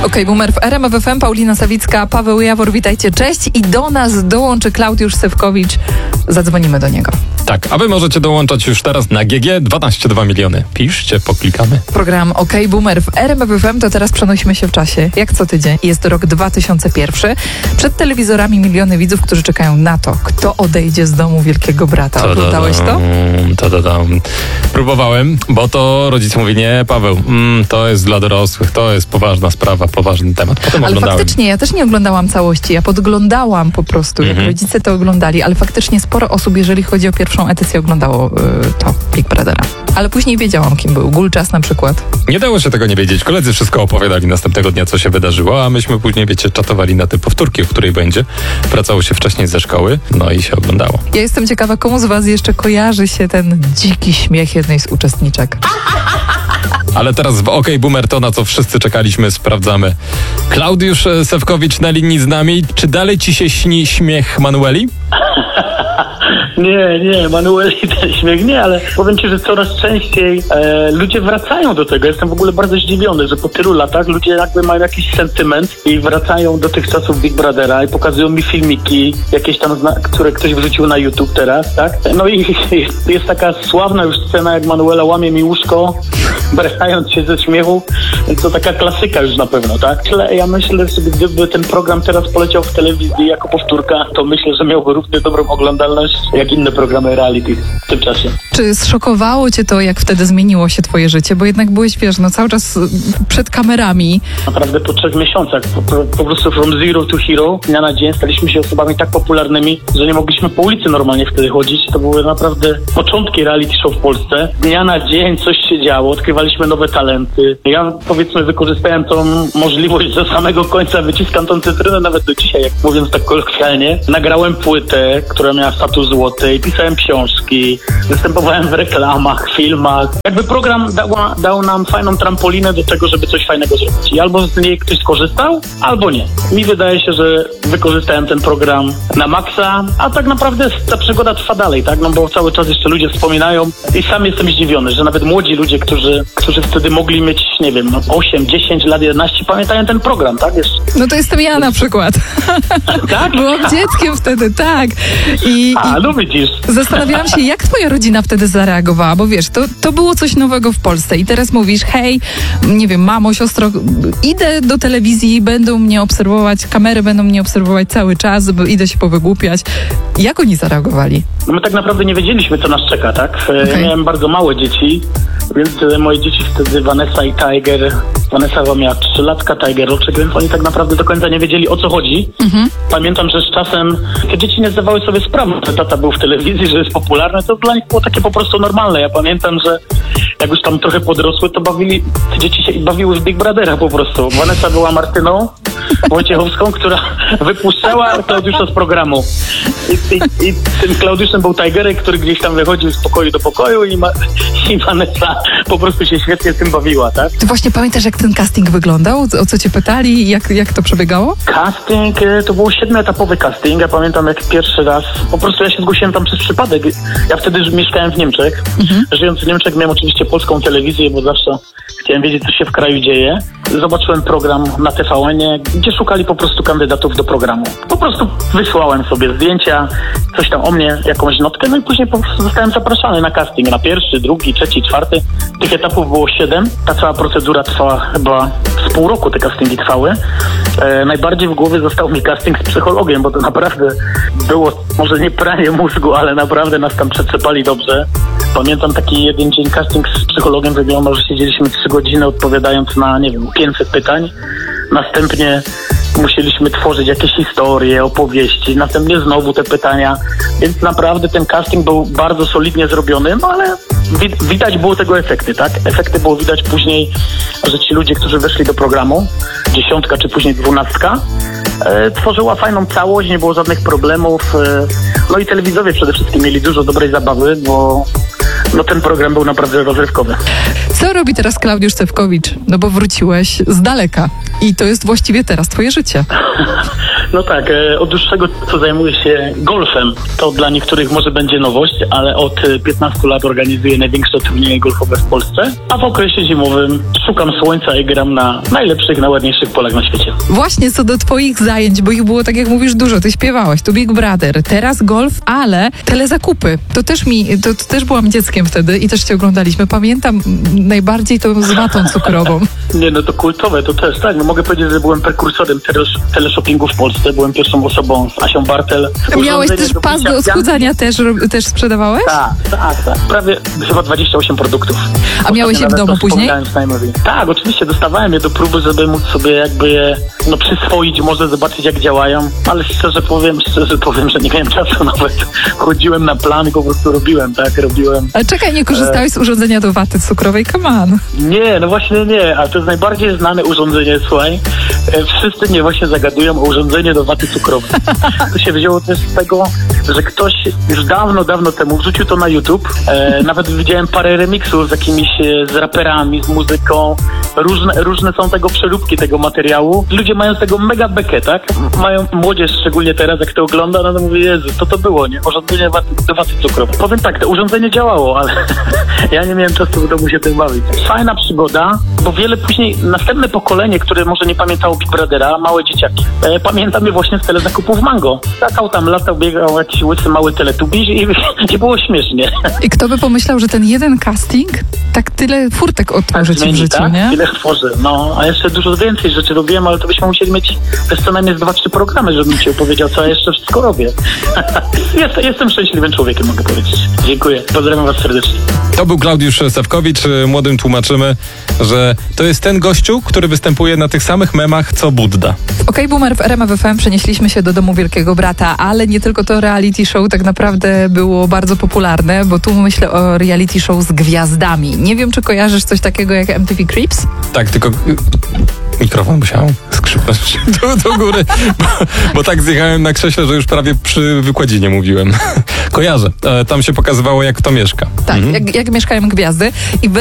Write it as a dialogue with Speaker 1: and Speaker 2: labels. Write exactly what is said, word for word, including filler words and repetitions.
Speaker 1: Okej, Boomer w R M F F M, Paulina Sawicka, Paweł Jawor, witajcie, cześć. I do nas dołączy Klaudiusz Sewkowicz. Zadzwonimy do niego.
Speaker 2: Tak, a wy możecie dołączać już teraz na G G dwanaście dwa miliony. Piszcie, poklikamy.
Speaker 1: Program Okej, Boomer w R M F F M, to teraz przenosimy się w czasie. Jak co tydzień. Jest rok dwa tysiące pierwszy. Przed telewizorami miliony widzów, którzy czekają na to, kto odejdzie z domu Wielkiego Brata. Oglądałeś to?
Speaker 2: To, to, to. Próbowałem, bo to rodzic mówi, nie, Paweł, mm, to jest dla dorosłych, to jest poważna sprawa, poważny temat. Potem
Speaker 1: ale
Speaker 2: oglądałem.
Speaker 1: faktycznie, ja też nie oglądałam całości, ja podglądałam po prostu, jak
Speaker 2: Mhm.
Speaker 1: rodzice to oglądali, ale faktycznie sporo osób, jeżeli chodzi o pierwszą edycję, oglądało y, to Big Brothera. Ale później wiedziałam, kim był. Gulczas na przykład.
Speaker 2: Nie dało się tego nie wiedzieć. Koledzy wszystko opowiadali następnego dnia, co się wydarzyło, a myśmy później, wiecie, czatowali na te powtórki, o której będzie. Wracało się wcześniej ze szkoły, no i się oglądało.
Speaker 1: Ja jestem ciekawa, komu z was jeszcze kojarzy się ten dziki śmiech jednej z uczestniczek.
Speaker 2: Ale teraz w Okej, Boomer, to na co wszyscy czekaliśmy, sprawdzamy. Klaudiusz Sewkowicz na linii z nami. Czy dalej ci się śni śmiech Manueli?
Speaker 3: Nie, nie, Manueli ten śmiech nie, ale powiem ci, że coraz częściej e, ludzie wracają do tego. Jestem w ogóle bardzo zdziwiony, że po tylu latach ludzie jakby mają jakiś sentyment i wracają do tych czasów Big Brothera i pokazują mi filmiki, jakieś tam, zna- które ktoś wrzucił na YouTube teraz, tak? No i jest, jest taka sławna już scena, jak Manuela łamie mi łóżko, brechając się ze śmiechu, więc to taka klasyka już na pewno, tak? Ale ja myślę, że gdyby ten program teraz poleciał w telewizji jako powtórka, to myślę, że miałby równie dobrą oglądalność jak inne programy reality w tym czasie.
Speaker 1: Czy zszokowało cię to, jak wtedy zmieniło się twoje życie? Bo jednak byłeś, wiesz, no cały czas przed kamerami.
Speaker 3: Naprawdę po trzech miesiącach, po, po, po prostu from zero to hero, dnia na dzień staliśmy się osobami tak popularnymi, że nie mogliśmy po ulicy normalnie wtedy chodzić. To były naprawdę początki reality show w Polsce. Dnia na dzień coś się działo, odkrywaliśmy nowe talenty. Ja, powiedzmy, wykorzystałem tą możliwość do samego końca, wyciskam tą cytrynę nawet do dzisiaj, jak mówiąc tak kolokwialnie. Nagrałem płytę, która miała status złoty, pisałem książki, występowałem w reklamach, filmach. Jakby program dał, dał nam fajną trampolinę do tego, żeby coś fajnego zrobić. I albo z niej ktoś skorzystał, albo nie. Mi wydaje się, że wykorzystałem ten program na maksa, a tak naprawdę ta przygoda trwa dalej, tak? No bo cały czas jeszcze ludzie wspominają i sam jestem zdziwiony, że nawet młodzi ludzie, którzy, którzy wtedy mogli mieć, nie wiem, osiem, dziesięć lat, jedenaście, pamiętają ten program, tak? Jest...
Speaker 1: No to jestem ja na przykład.
Speaker 3: Tak?
Speaker 1: Byłam dzieckiem wtedy, tak. I,
Speaker 3: A,
Speaker 1: i
Speaker 3: no widzisz.
Speaker 1: zastanawiałam się, jak twoja rodzina wtedy zareagowała, bo wiesz, to, to było coś nowego w Polsce i teraz mówisz, hej, nie wiem, mamo, siostro, idę do telewizji, będą mnie obserwować, kamery będą mnie obserwować cały czas, bo idę się powygłupiać. Jak oni zareagowali?
Speaker 3: No my tak naprawdę nie wiedzieliśmy, co nas czeka, tak?
Speaker 1: Okay.
Speaker 3: Ja miałem bardzo małe dzieci, więc moje dzieci wtedy, Vanessa i Tiger, Vanessa miała trzy latka, Tiger roczek, więc oni tak naprawdę do końca nie wiedzieli, o co chodzi. Mhm. Pamiętam, że z czasem te dzieci nie zdawały sobie sprawy, że tata był w telewizji, że jest popularny, to dla nich było takie po prostu normalne. Ja pamiętam, że jak już tam trochę podrosły, to bawili, te dzieci się bawiły w Big Brothera po prostu. Vanessa była Martyną Wojciechowską, która wypuszczała Klaudiusza z programu. I, i, i tym Klaudiuszem był Tigerek, który gdzieś tam wychodził z pokoju do pokoju i, ma, i Vanessa po prostu się świetnie z tym bawiła, tak?
Speaker 1: Ty właśnie pamiętasz, jak ten casting wyglądał? O co cię pytali? Jak, jak to przebiegało?
Speaker 3: Casting, to był siedmioetapowy casting. Ja pamiętam, jak pierwszy raz, po prostu ja się zgłosiłem tam przez przypadek. Ja wtedy mieszkałem w Niemczech. Mhm. Żyjąc w Niemczech miałem oczywiście polską telewizję, bo zawsze chciałem wiedzieć, co się w kraju dzieje. Zobaczyłem program na T V N-ie, gdzie szukali po prostu kandydatów do programu. Po prostu wysłałem sobie zdjęcia, coś tam o mnie, jakąś notkę, no i później po prostu zostałem zapraszany na casting, na pierwszy, drugi, trzeci, czwarty. Tych etapów było siedem. Ta cała procedura trwała chyba z pół roku, te castingi trwały. E, najbardziej w głowie został mi casting z psychologiem, bo to naprawdę było, może nie pranie mózgu, ale naprawdę nas tam przetrzepali dobrze. Pamiętam taki jeden dzień casting z psychologiem wyglądał, że siedzieliśmy trzy godziny odpowiadając na, nie wiem, pięćset pytań. Następnie musieliśmy tworzyć jakieś historie, opowieści, następnie znowu te pytania, więc naprawdę ten casting był bardzo solidnie zrobiony, no ale wi- widać było tego efekty, tak? Efekty było widać później, że ci ludzie, którzy weszli do programu, dziesiątka czy później dwunastka, e, tworzyła fajną całość, nie było żadnych problemów, e, no i telewizowie przede wszystkim mieli dużo dobrej zabawy, bo no ten program był naprawdę rozrywkowy.
Speaker 1: Co robi teraz Klaudiusz Sewkowicz? No bo wróciłeś z daleka i to jest właściwie teraz twoje życie.
Speaker 3: No tak, e, od dłuższego czasu zajmuję się golfem. To dla niektórych może będzie nowość, ale od e, piętnastu lat organizuję największe turnieje golfowe w Polsce, a w okresie zimowym szukam słońca i gram na najlepszych, najładniejszych polach na świecie.
Speaker 1: Właśnie co do twoich zajęć, bo ich było, tak jak mówisz, dużo. Ty śpiewałaś, tu Big Brother, teraz golf, ale telezakupy. To też mi, to, to też byłam dzieckiem wtedy i też cię oglądaliśmy. Pamiętam najbardziej to z watą cukrową.
Speaker 3: Nie, no to kultowe, to też, tak. No mogę powiedzieć, że byłem prekursorem tele- teleshoppingu w Polsce. Byłem pierwszą osobą z Asią Bartel.
Speaker 1: Miałeś
Speaker 3: Urządzenie
Speaker 1: też
Speaker 3: do
Speaker 1: pas
Speaker 3: picia
Speaker 1: do
Speaker 3: pianki.
Speaker 1: odchudzania, też, też sprzedawałeś?
Speaker 3: Tak, tak, tak. Prawie chyba dwadzieścia osiem produktów.
Speaker 1: A miałeś je w
Speaker 3: Ostatnio
Speaker 1: domu
Speaker 3: nawet to
Speaker 1: później?
Speaker 3: wspominałem znajomym. Tak, oczywiście dostawałem je do próby, żeby móc sobie jakby je no, przyswoić, może zobaczyć jak działają, ale szczerze powiem, szczerze powiem, że nie miałem czasu nawet. Chodziłem na plan i po prostu robiłem, tak, robiłem.
Speaker 1: Ale czekaj, nie korzystałeś z urządzenia do waty cukrowej? Come on.
Speaker 3: Nie, no właśnie nie, a to jest najbardziej znane urządzenie, słuchaj. E, Wszyscy mnie właśnie zagadują o urządzenie do waty cukrowej. To się wzięło też z tego, że ktoś już dawno, dawno temu wrzucił to na YouTube. E, nawet widziałem parę remixów z jakimiś, e, z raperami, z muzyką. Różne, różne są tego przeróbki tego materiału. Ludzie mają z tego mega bekę, tak? Mają młodzież, szczególnie teraz, jak to ogląda, no to mówi, Jezu, co to było, nie? Urządzenie waty, do waty cukrowej. Powiem tak, to urządzenie działało, ale ja nie miałem czasu w domu się tym bawić. Fajna przygoda, bo wiele później, następnie pokolenie, które może nie pamiętało Big Brothera, małe dzieciaki, e, pamiętam je właśnie z telezakupów Mango. Skakał tam, latał, biegał jakiś łysy mały teletubiś i, i było śmiesznie.
Speaker 1: I kto by pomyślał, że ten jeden casting tak tyle furtek otworzy ci w życiu,
Speaker 3: tak?
Speaker 1: nie?
Speaker 3: Tyle tworzy. No, a jeszcze dużo więcej rzeczy robiłem, ale to byśmy musieli mieć też co najmniej z dwa, trzy programy, żebym ci opowiedział, co ja jeszcze wszystko robię. Jest, jestem szczęśliwym człowiekiem, mogę powiedzieć. Dziękuję. Pozdrawiam was serdecznie.
Speaker 2: To był Klaudiusz Sewkowicz. Młodym tłumaczymy, że to jest ten gościu, który występuje na tych samych memach co Budda.
Speaker 1: Okej, Boomer, w R M F F M przenieśliśmy się do domu Wielkiego Brata, ale nie tylko to reality show tak naprawdę było bardzo popularne, bo tu myślę o reality show z gwiazdami. Nie wiem, czy kojarzysz coś takiego jak M T V Cribs?
Speaker 2: Tak, tylko mikrofon musiał skrzypnąć do, do góry, bo, bo tak zjechałem na krześle, że już prawie przy wykładzinie mówiłem. Kojarzę. E, Tam się pokazywało, jak kto mieszka.
Speaker 1: Tak,
Speaker 2: Mhm.
Speaker 1: jak, jak mieszkają gwiazdy. I